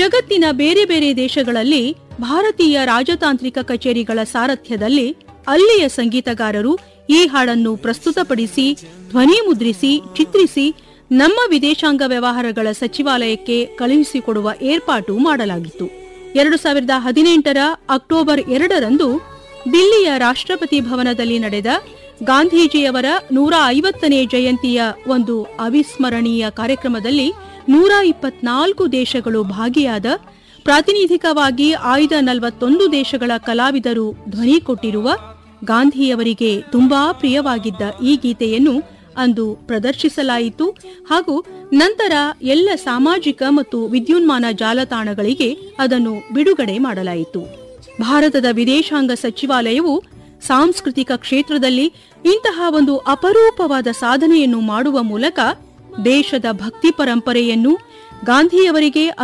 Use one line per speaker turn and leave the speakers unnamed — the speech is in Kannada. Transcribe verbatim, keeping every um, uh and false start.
ಜಗತ್ತಿನ ಬೇರೆ ಬೇರೆ ದೇಶಗಳಲ್ಲಿ ಭಾರತೀಯ ರಾಜತಾಂತ್ರಿಕ ಕಚೇರಿಗಳ ಸಾರಥ್ಯದಲ್ಲಿ ಅಲ್ಲಿಯ ಸಂಗೀತಗಾರರು ಈ ಹಾಡನ್ನು ಪ್ರಸ್ತುತಪಡಿಸಿ ಧ್ವನಿ ಮುದ್ರಿಸಿ ಚಿತ್ರಿಸಿ ನಮ್ಮ ವಿದೇಶಾಂಗ ವ್ಯವಹಾರಗಳ ಸಚಿವಾಲಯಕ್ಕೆ ಕಳುಹಿಸಿಕೊಡುವ ಏರ್ಪಾಟು ಮಾಡಲಾಗಿತ್ತು. ಎರಡು ಸಾವಿರದ ಹದಿನೆಂಟರ ಅಕ್ಟೋಬರ್ ಎರಡರಂದು ದಿಲ್ಲಿಯ ರಾಷ್ಟ್ರಪತಿ ಭವನದಲ್ಲಿ ನಡೆದ ಗಾಂಧೀಜಿಯವರ ನೂರ ಐವತ್ತನೇ ಜಯಂತಿಯ ಒಂದು ಅವಿಸ್ಮರಣೀಯ ಕಾರ್ಯಕ್ರಮದಲ್ಲಿ ನೂರ ಇಪ್ಪತ್ನಾಲ್ಕು ದೇಶಗಳು ಭಾಗಿಯಾದ ಪ್ರಾತಿನಿಧಿಕವಾಗಿ ಆಯ್ದ ನಲವತ್ತೊಂದು ದೇಶಗಳ ಕಲಾವಿದರು ಧ್ವನಿ ಕೊಟ್ಟಿರುವ ಗಾಂಧಿಯವರಿಗೆ ತುಂಬಾ ಪ್ರಿಯವಾಗಿದ್ದ ಈ ಗೀತೆಯನ್ನು ಅಂದು ಪ್ರದರ್ಶಿಸಲಾಯಿತು ಹಾಗೂ ನಂತರ ಎಲ್ಲ ಸಾಮಾಜಿಕ ಮತ್ತು ವಿದ್ಯುನ್ಮಾನ ಜಾಲತಾಣಗಳಿಗೆ ಅದನ್ನು ಬಿಡುಗಡೆ ಮಾಡಲಾಯಿತು. ಭಾರತದ ವಿದೇಶಾಂಗ ಸಚಿವಾಲಯವು ಸಾಂಸ್ಕೃತಿಕ ಕ್ಷೇತ್ರದಲ್ಲಿ ಇಂತಹ ಒಂದು ಅಪರೂಪವಾದ ಸಾಧನೆಯನ್ನು ಮಾಡುವ ಮೂಲಕ ದೇಶದ ಭಕ್ತಿ ಪರಂಪರೆಯನ್ನು ಗಾಂಧಿಯವರಿಗೆ